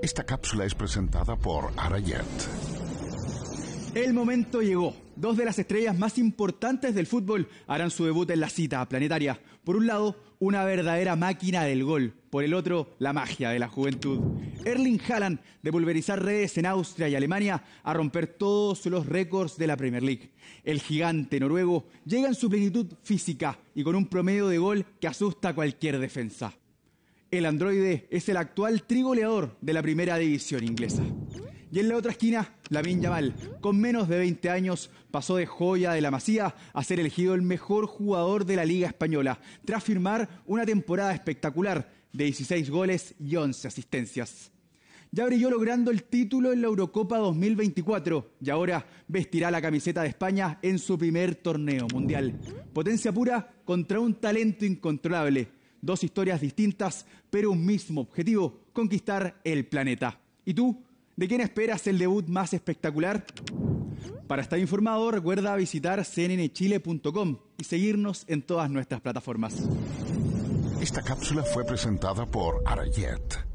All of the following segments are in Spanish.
Esta cápsula es presentada por Arayet. El momento llegó. Dos de las estrellas más importantes del fútbol harán su debut en la cita planetaria. Por un lado, una verdadera máquina del gol. Por el otro, la magia de la juventud. Erling Haaland, de pulverizar redes en Austria y Alemania, a romper todos los récords de la Premier League. El gigante noruego llega en su plenitud física y con un promedio de gol que asusta a cualquier defensa. El androide es el actual trigoleador de la primera división inglesa. Y en la otra esquina, Lamine Yamal, con menos de 20 años, pasó de joya de la Masía a ser elegido el mejor jugador de la Liga Española, tras firmar una temporada espectacular de 16 goles y 11 asistencias. Ya brilló logrando el título en la Eurocopa 2024 y ahora vestirá la camiseta de España en su primer torneo mundial. Potencia pura contra un talento incontrolable. Dos historias distintas, pero un mismo objetivo: conquistar el planeta. ¿Y tú? ¿De quién esperas el debut más espectacular? Para estar informado, recuerda visitar cnnchile.com y seguirnos en todas nuestras plataformas. Esta cápsula fue presentada por Arayet.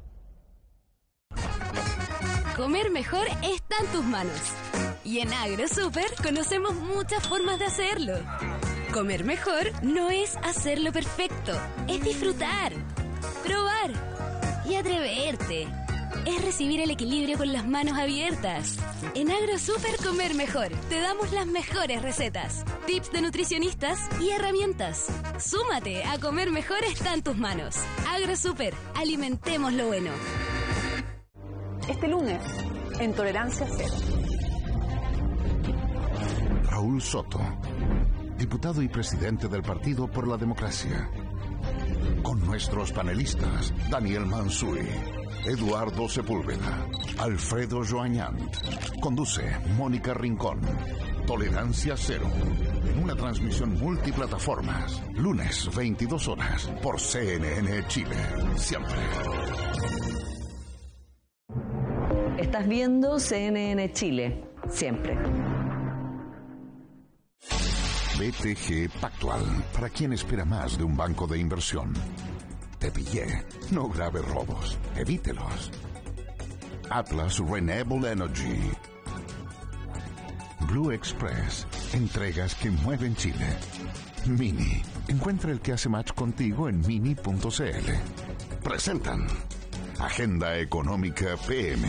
Comer mejor está en tus manos. Y en AgroSuper conocemos muchas formas de hacerlo. Comer mejor no es hacerlo perfecto, es disfrutar, probar y atreverte. Es recibir el equilibrio con las manos abiertas. En AgroSuper Comer Mejor te damos las mejores recetas, tips de nutricionistas y herramientas. Súmate a Comer Mejor está en tus manos. AgroSuper, alimentemos lo bueno. Este lunes, en Tolerancia Cero. Raúl Soto, diputado y presidente del Partido por la Democracia. Con nuestros panelistas, Daniel Mansuy, Eduardo Sepúlveda, Alfredo Joañán. Conduce Mónica Rincón. Tolerancia Cero. En una transmisión multiplataformas. Lunes, 22 horas. Por CNN Chile. Siempre. Estás viendo CNN Chile. Siempre. BTG Pactual. Para quien espera más de un banco de inversión. Te pillé. No grave robos. Evítelos. Atlas Renewable Energy. Blue Express. Entregas que mueven Chile. Mini. Encuentra el que hace match contigo en mini.cl. Presentan Agenda Económica PM.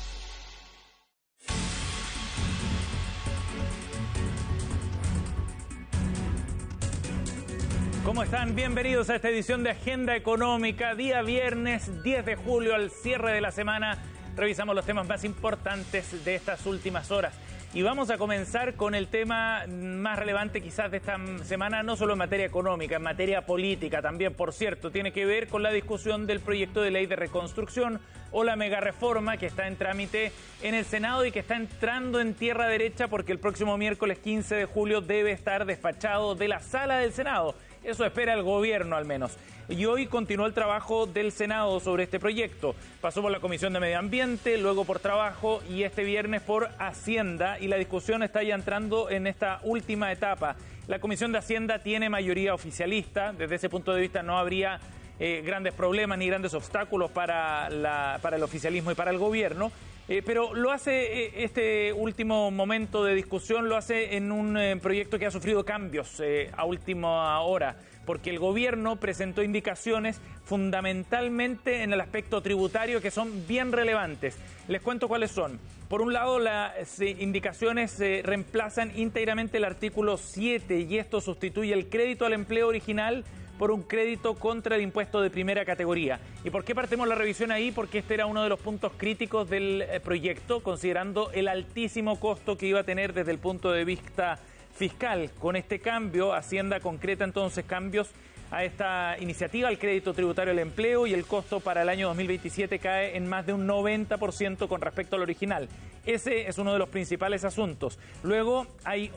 ¿Cómo están? Bienvenidos a esta edición de Agenda Económica, día viernes 10 de julio, al cierre de la semana. Revisamos los temas más importantes de estas últimas horas. Y vamos a comenzar con el tema más relevante quizás de esta semana, no solo en materia económica, en materia política también, por cierto. Tiene que ver con la discusión del proyecto de ley de reconstrucción o la megareforma que está en trámite en el Senado y que está entrando en tierra derecha porque el próximo miércoles 15 de julio debe estar despachado de la sala del Senado. Eso espera el gobierno al menos. Y hoy continuó el trabajo del Senado sobre este proyecto. Pasó por la Comisión de Medio Ambiente, luego por Trabajo y este viernes por Hacienda. Y la discusión está ya entrando en esta última etapa. La Comisión de Hacienda tiene mayoría oficialista. Desde ese punto de vista no habría grandes problemas ni grandes obstáculos para el oficialismo y para el gobierno. Pero lo hace, este último momento de discusión, lo hace en un proyecto que ha sufrido cambios a última hora, porque el gobierno presentó indicaciones fundamentalmente en el aspecto tributario que son bien relevantes. Les cuento cuáles son. Por un lado, las indicaciones reemplazan íntegramente el artículo 7 y esto sustituye el crédito al empleo original por un crédito contra el impuesto de primera categoría. ¿Y por qué partimos la revisión ahí? Porque este era uno de los puntos críticos del proyecto, considerando el altísimo costo que iba a tener desde el punto de vista fiscal. Con este cambio, Hacienda concreta entonces cambios a esta iniciativa, al crédito tributario al empleo, y el costo para el año 2027 cae en más de un 90% con respecto al original. Ese es uno de los principales asuntos. Luego hay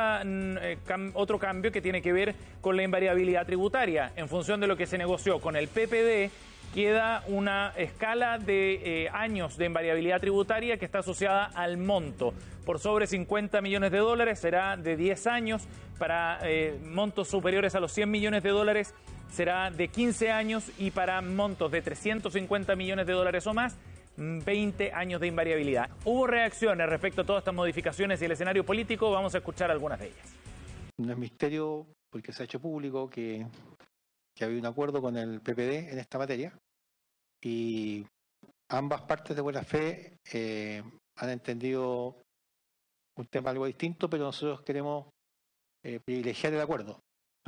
otro cambio que tiene que ver con la invariabilidad tributaria. En función de lo que se negoció con el PPD, queda una escala de años de invariabilidad tributaria que está asociada al monto. Por sobre 50 millones de dólares será de 10 años, para montos superiores a los 100 millones de dólares será de 15 años y para montos de 350 millones de dólares o más 20 años de invariabilidad. Hubo reacciones respecto a todas estas modificaciones y el escenario político. Vamos a escuchar algunas de ellas. No es misterio, porque se ha hecho público que había un acuerdo con el PPD en esta materia y ambas partes de buena fe han entendido un tema algo distinto, pero nosotros queremos privilegiar el acuerdo.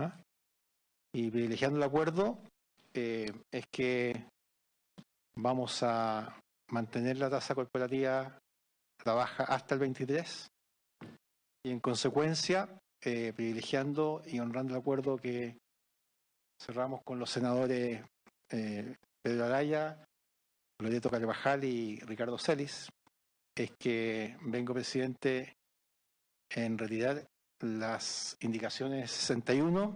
Y privilegiando el acuerdo es que vamos a mantener la tasa corporativa a la baja hasta el 23 y en consecuencia privilegiando y honrando el acuerdo que cerramos con los senadores Pedro Araya, Loreto Carvajal y Ricardo Celis, es que vengo, presidente, en retirar las indicaciones 61,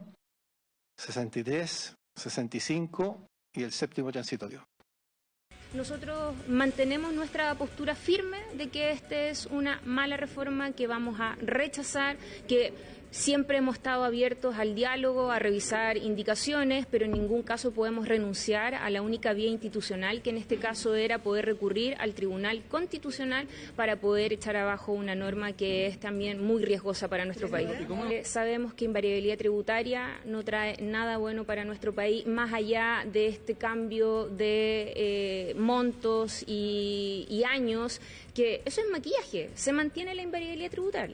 63, 65 y el séptimo transitorio. Nosotros mantenemos nuestra postura firme de que esta es una mala reforma que vamos a rechazar, que siempre hemos estado abiertos al diálogo, a revisar indicaciones, pero en ningún caso podemos renunciar a la única vía institucional, que en este caso era poder recurrir al Tribunal Constitucional para poder echar abajo una norma que es también muy riesgosa para nuestro país. Sabemos que invariabilidad tributaria no trae nada bueno para nuestro país, más allá de este cambio de montos y años, que eso es maquillaje, se mantiene la invariabilidad tributaria.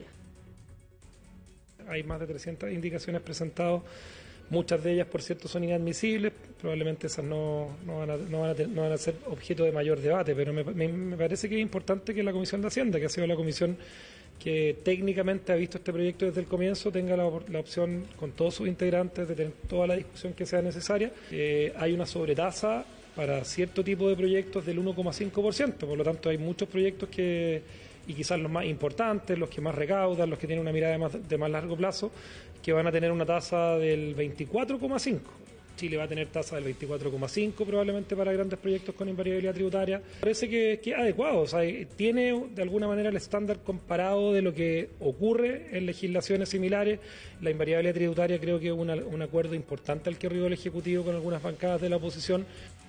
Hay más de 300 indicaciones presentadas, muchas de ellas, por cierto, son inadmisibles, probablemente esas no van a ser objeto de mayor debate, pero me parece que es importante que la Comisión de Hacienda, que ha sido la comisión que técnicamente ha visto este proyecto desde el comienzo, tenga la opción con todos sus integrantes de tener toda la discusión que sea necesaria. Hay una sobretasa para cierto tipo de proyectos del 1,5%, por lo tanto hay muchos proyectos y quizás los más importantes, los que más recaudan, los que tienen una mirada de más largo plazo, que van a tener una tasa del 24,5%. Chile va a tener tasa del 24,5% probablemente para grandes proyectos con invariabilidad tributaria. Parece que es adecuado, o sea, tiene de alguna manera el estándar comparado de lo que ocurre en legislaciones similares. La invariabilidad tributaria creo que es un acuerdo importante al que arribó el Ejecutivo con algunas bancadas de la oposición.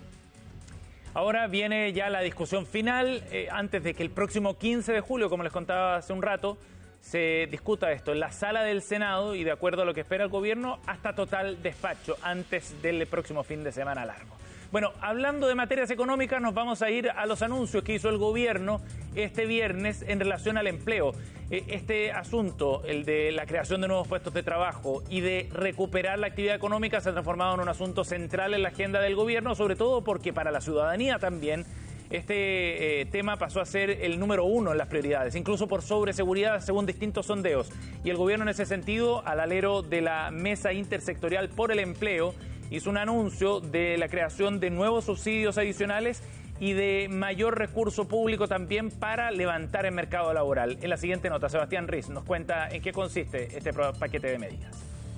Ahora viene ya la discusión final, antes de que el próximo 15 de julio, como les contaba hace un rato, se discuta esto en la sala del Senado y de acuerdo a lo que espera el gobierno, hasta total despacho antes del próximo fin de semana largo. Bueno, hablando de materias económicas, nos vamos a ir a los anuncios que hizo el gobierno este viernes en relación al empleo. Este asunto, el de la creación de nuevos puestos de trabajo y de recuperar la actividad económica, se ha transformado en un asunto central en la agenda del gobierno, sobre todo porque para la ciudadanía también este tema pasó a ser el número 1 en las prioridades, incluso por sobre seguridad, según distintos sondeos. Y el gobierno en ese sentido, al alero de la Mesa Intersectorial por el Empleo, hizo un anuncio de la creación de nuevos subsidios adicionales y de mayor recurso público también para levantar el mercado laboral. En la siguiente nota, Sebastián Riz nos cuenta en qué consiste este paquete de medidas.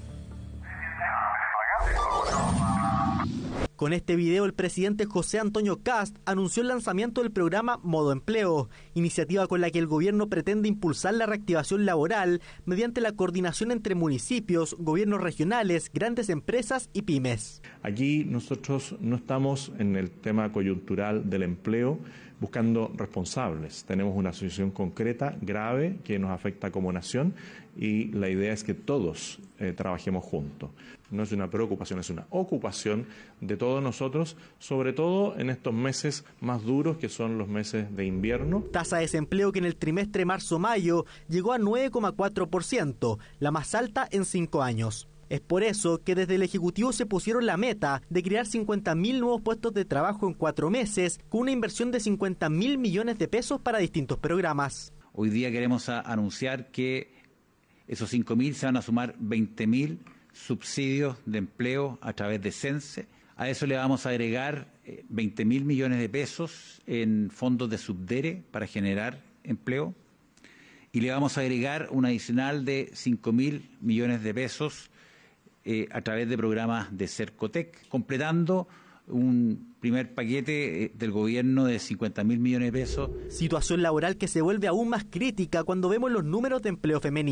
Con este video, el presidente José Antonio Kast anunció el lanzamiento del programa Modo Empleo, iniciativa con la que el gobierno pretende impulsar la reactivación laboral mediante la coordinación entre municipios, gobiernos regionales, grandes empresas y pymes. Aquí nosotros no estamos en el tema coyuntural del empleo buscando responsables. Tenemos una situación concreta, grave, que nos afecta como nación y la idea es que todos trabajemos juntos. No es una preocupación, es una ocupación de todos nosotros, sobre todo en estos meses más duros que son los meses de invierno. Tasa de desempleo que en el trimestre marzo-mayo llegó a 9,4%, la más alta en 5 años. Es por eso que desde el Ejecutivo se pusieron la meta de crear 50.000 nuevos puestos de trabajo en 4 meses, con una inversión de 50.000 millones de pesos para distintos programas. Hoy día queremos anunciar que esos 5.000 se van a sumar 20.000 subsidios de empleo a través de CENSE. A eso le vamos a agregar 20.000 millones de pesos en fondos de Subdere para generar empleo. Y le vamos a agregar un adicional de 5.000 millones de pesos a través de programas de Cercotec, completando un primer paquete del gobierno de 50.000 millones de pesos. Situación laboral que se vuelve aún más crítica cuando vemos los números de empleo femenino.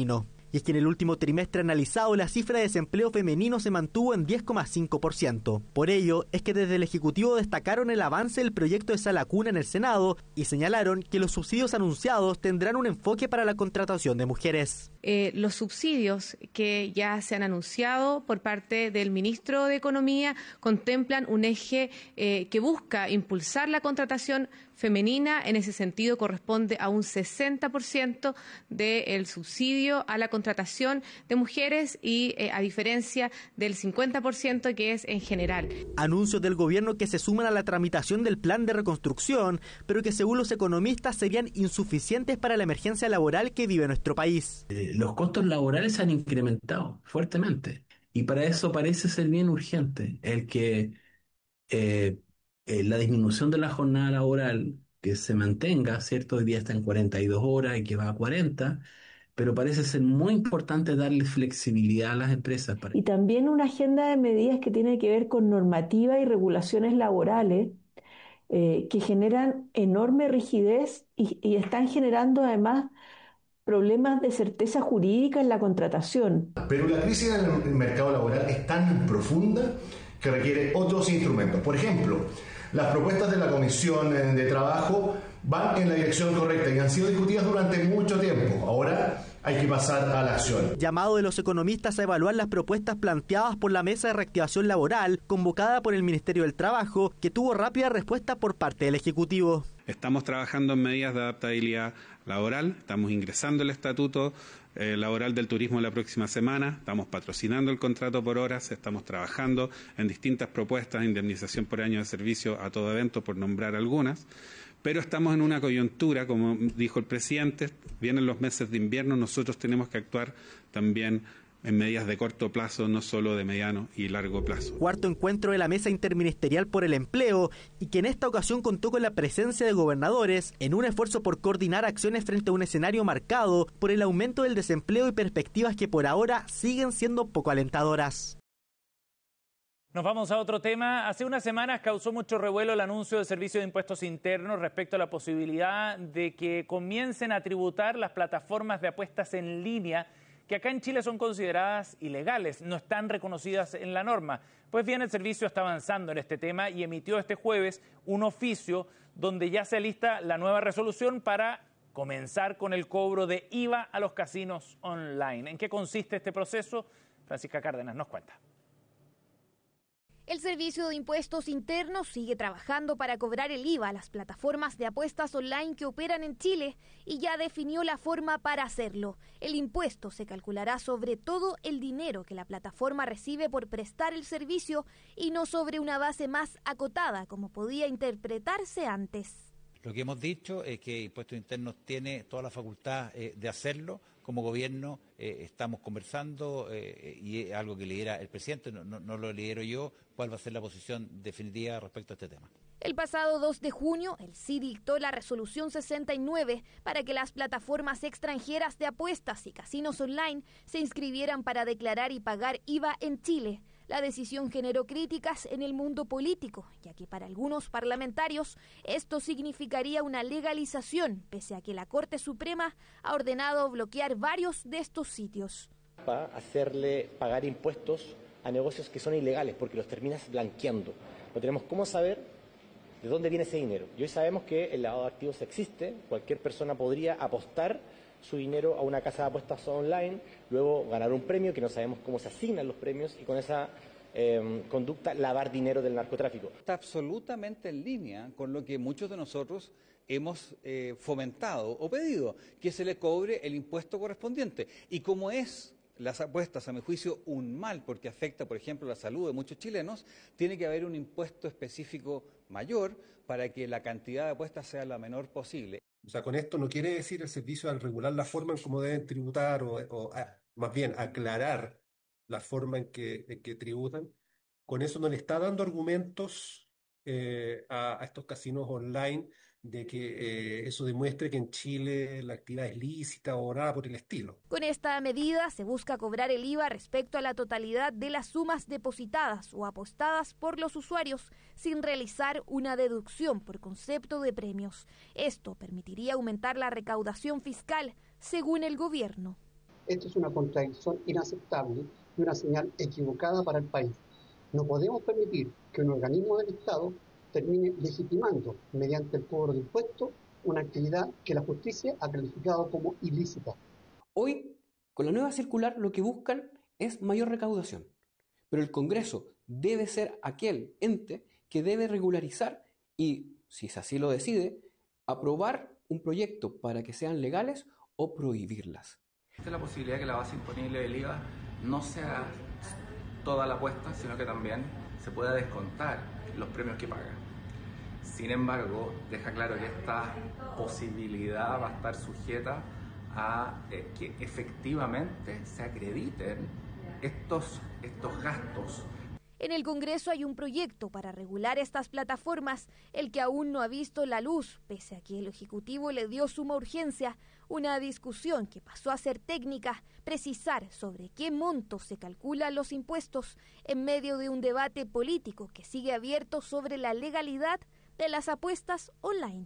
Y es que en el último trimestre analizado la cifra de desempleo femenino se mantuvo en 10,5%. Por ello es que desde el Ejecutivo destacaron el avance del proyecto de Sala Cuna en el Senado y señalaron que los subsidios anunciados tendrán un enfoque para la contratación de mujeres. Los subsidios que ya se han anunciado por parte del ministro de Economía contemplan un eje que busca impulsar la contratación femenina. En ese sentido corresponde a un 60% del subsidio a la contratación de mujeres y a diferencia del 50% que es en general. Anuncios del gobierno que se suman a la tramitación del plan de reconstrucción, pero que según los economistas serían insuficientes para la emergencia laboral que vive nuestro país. Los costos laborales se han incrementado fuertemente y para eso parece ser bien urgente el que la disminución de la jornada laboral que se mantenga, ¿cierto? Hoy día está en 42 horas y que va a 40, pero parece ser muy importante darle flexibilidad a las empresas. Y también una agenda de medidas que tiene que ver con normativa y regulaciones laborales que generan enorme rigidez y están generando además problemas de certeza jurídica en la contratación. Pero la crisis en el mercado laboral es tan profunda que requiere otros instrumentos. Por ejemplo, las propuestas de la Comisión de Trabajo van en la dirección correcta y han sido discutidas durante mucho tiempo. Ahora hay que pasar a la acción. Llamado de los economistas a evaluar las propuestas planteadas por la Mesa de Reactivación Laboral, convocada por el Ministerio del Trabajo, que tuvo rápida respuesta por parte del Ejecutivo. Estamos trabajando en medidas de adaptabilidad laboral, estamos ingresando el estatuto laboral del turismo la próxima semana, estamos patrocinando el contrato por horas, estamos trabajando en distintas propuestas de indemnización por año de servicio a todo evento, por nombrar algunas, pero estamos en una coyuntura, como dijo el presidente, vienen los meses de invierno, nosotros tenemos que actuar también en medidas de corto plazo, no solo de mediano y largo plazo. Cuarto encuentro de la Mesa Interministerial por el Empleo y que en esta ocasión contó con la presencia de gobernadores en un esfuerzo por coordinar acciones frente a un escenario marcado por el aumento del desempleo y perspectivas que por ahora siguen siendo poco alentadoras. Nos vamos a otro tema. Hace unas semanas causó mucho revuelo el anuncio del Servicio de Impuestos Internos respecto a la posibilidad de que comiencen a tributar las plataformas de apuestas en línea que acá en Chile son consideradas ilegales, no están reconocidas en la norma. Pues bien, el servicio está avanzando en este tema y emitió este jueves un oficio donde ya se alista la nueva resolución para comenzar con el cobro de IVA a los casinos online. ¿En qué consiste este proceso? Francisca Cárdenas nos cuenta. El Servicio de Impuestos Internos sigue trabajando para cobrar el IVA a las plataformas de apuestas online que operan en Chile y ya definió la forma para hacerlo. El impuesto se calculará sobre todo el dinero que la plataforma recibe por prestar el servicio y no sobre una base más acotada como podía interpretarse antes. Lo que hemos dicho es que Impuestos Internos tiene toda la facultad de hacerlo. Como gobierno estamos conversando y es algo que lidera el presidente, no lo lidero yo, cuál va a ser la posición definitiva respecto a este tema. El pasado 2 de junio, el CI dictó la resolución 69 para que las plataformas extranjeras de apuestas y casinos online se inscribieran para declarar y pagar IVA en Chile. La decisión generó críticas en el mundo político, ya que para algunos parlamentarios esto significaría una legalización, pese a que la Corte Suprema ha ordenado bloquear varios de estos sitios. Para hacerle pagar impuestos a negocios que son ilegales, porque los terminas blanqueando. No tenemos cómo saber de dónde viene ese dinero. Y hoy sabemos que el lavado de activos existe, cualquier persona podría apostar su dinero a una casa de apuestas online, luego ganar un premio que no sabemos cómo se asignan los premios y con esa conducta lavar dinero del narcotráfico. Está absolutamente en línea con lo que muchos de nosotros hemos fomentado o pedido, que se le cobre el impuesto correspondiente. Y como es las apuestas, a mi juicio, un mal porque afecta, por ejemplo, la salud de muchos chilenos, tiene que haber un impuesto específico mayor para que la cantidad de apuestas sea la menor posible. O sea, con esto no quiere decir el servicio al regular la forma en cómo deben tributar o más bien aclarar la forma en que tributan. Con eso no le está dando argumentos a estos casinos online de que eso demuestre que en Chile la actividad es lícita o nada por el estilo. Con esta medida se busca cobrar el IVA respecto a la totalidad de las sumas depositadas o apostadas por los usuarios sin realizar una deducción por concepto de premios. Esto permitiría aumentar la recaudación fiscal, según el gobierno. Esto es una contradicción inaceptable y una señal equivocada para el país. No podemos permitir que un organismo del Estado termine legitimando, mediante el cobro de impuestos, una actividad que la justicia ha calificado como ilícita. Hoy, con la nueva circular, lo que buscan es mayor recaudación. Pero el Congreso debe ser aquel ente que debe regularizar y, si así lo decide, aprobar un proyecto para que sean legales o prohibirlas. Esta es la posibilidad de que la base imponible del IVA no sea toda la apuesta, sino que también se pueda descontar los premios que paga. Sin embargo, deja claro que esta posibilidad va a estar sujeta a que efectivamente se acrediten estos gastos. En el Congreso hay un proyecto para regular estas plataformas, el que aún no ha visto la luz, pese a que el Ejecutivo le dio suma urgencia, una discusión que pasó a ser técnica, precisar sobre qué monto se calculan los impuestos en medio de un debate político que sigue abierto sobre la legalidad de las apuestas online.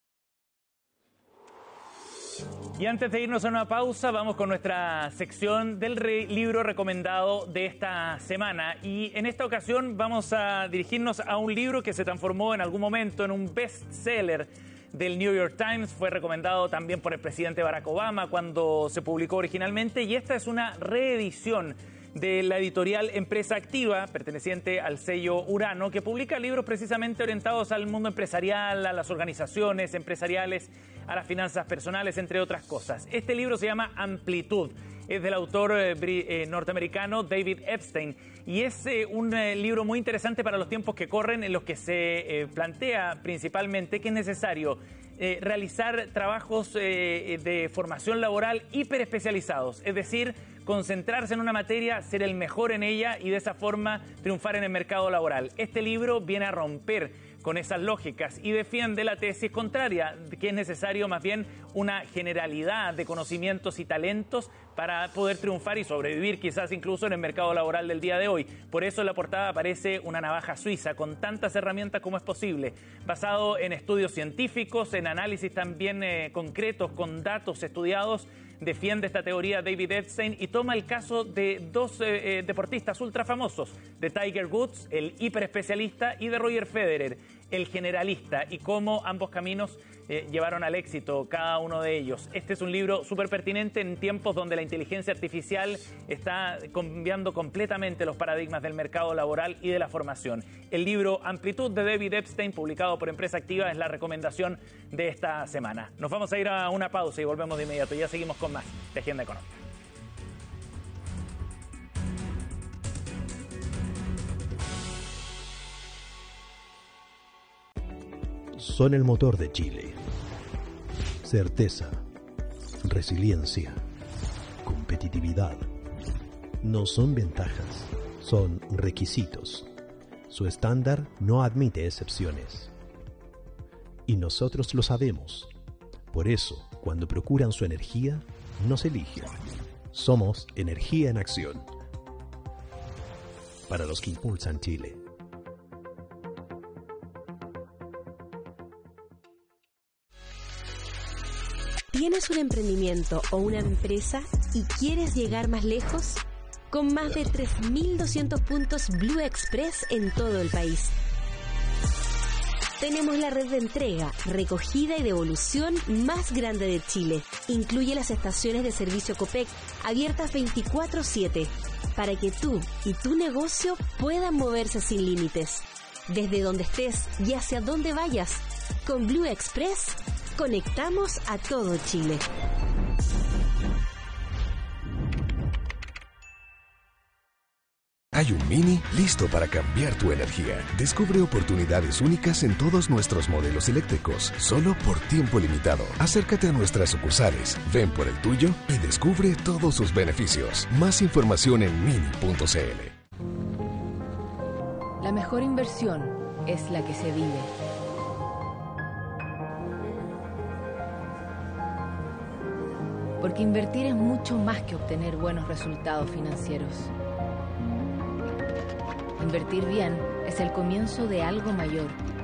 Y antes de irnos a una pausa, vamos con nuestra sección del libro recomendado de esta semana. Y en esta ocasión vamos a dirigirnos a un libro que se transformó en algún momento en un bestseller del New York Times. Fue recomendado también por el presidente Barack Obama cuando se publicó originalmente. Y esta es una reedición de la editorial Empresa Activa, perteneciente al sello Urano, que publica libros precisamente orientados al mundo empresarial, a las organizaciones empresariales, a las finanzas personales, entre otras cosas. Este libro se llama Amplitud, es del autor norteamericano David Epstein, y es un libro muy interesante para los tiempos que corren, en los que se plantea principalmente que es necesario realizar trabajos de formación laboral hiperespecializados, es decir, concentrarse en una materia, ser el mejor en ella y de esa forma triunfar en el mercado laboral. Este libro viene a romper con esas lógicas y defiende la tesis contraria, que es necesario más bien una generalidad de conocimientos y talentos para poder triunfar y sobrevivir quizás incluso en el mercado laboral del día de hoy. Por eso en la portada aparece una navaja suiza con tantas herramientas como es posible, basado en estudios científicos, en análisis también concretos, con datos estudiados. Defiende esta teoría David Epstein y toma el caso de dos deportistas ultra famosos, de Tiger Woods, el hiperespecialista, y de Roger Federer, el generalista, y cómo ambos caminos llevaron al éxito cada uno de ellos. Este es un libro súper pertinente en tiempos donde la inteligencia artificial está cambiando completamente los paradigmas del mercado laboral y de la formación. El libro Amplitud de David Epstein, publicado por Empresa Activa, es la recomendación de esta semana. Nos vamos a ir a una pausa y volvemos de inmediato. Ya seguimos con más de Agenda Económica. Son el motor de Chile. Certeza, resiliencia, competitividad. No son ventajas, son requisitos. Su estándar no admite excepciones. Y nosotros lo sabemos. Por eso, cuando procuran su energía, nos eligen. Somos Energía en Acción. Para los que impulsan Chile. ¿Tienes un emprendimiento o una empresa y quieres llegar más lejos? Con más de 3.200 puntos Blue Express en todo el país. Tenemos la red de entrega, recogida y devolución más grande de Chile. Incluye las estaciones de servicio Copec, abiertas 24/7, para que tú y tu negocio puedan moverse sin límites. Desde donde estés y hacia donde vayas, con Blue Express conectamos a todo Chile. Hay un Mini listo para cambiar tu energía. Descubre oportunidades únicas en todos nuestros modelos eléctricos, solo por tiempo limitado. Acércate a nuestras sucursales, ven por el tuyo y descubre todos sus beneficios. Más información en mini.cl. La mejor inversión es la que se vive. Porque invertir es mucho más que obtener buenos resultados financieros. Invertir bien es el comienzo de algo mayor.